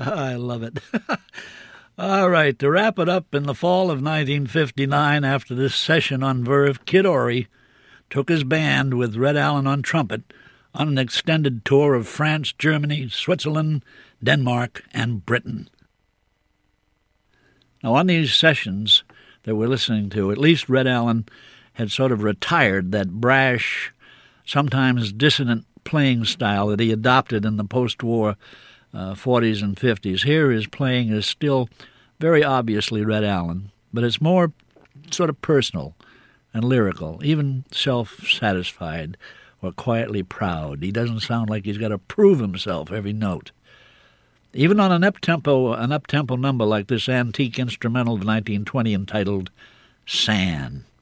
I love it. All right, to wrap it up, in the fall of 1959, after this session on Verve, Kid Ory took his band with Red Allen on trumpet on an extended tour of France, Germany, Switzerland, Denmark, and Britain. Now, on these sessions that we're listening to, at least Red Allen had sort of retired that brash, sometimes dissonant playing style that he adopted in the post-war 40s and 50s. Here his playing is still very obviously Red Allen, but it's more sort of personal and lyrical, even self-satisfied or quietly proud. He doesn't sound like he's got to prove himself every note. Even on an up-tempo number like this antique instrumental of 1920 entitled Sand.